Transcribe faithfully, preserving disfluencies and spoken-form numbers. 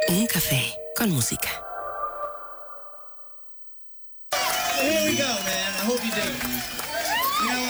Un café con música. So here we go, man. I hope you dig it. You know,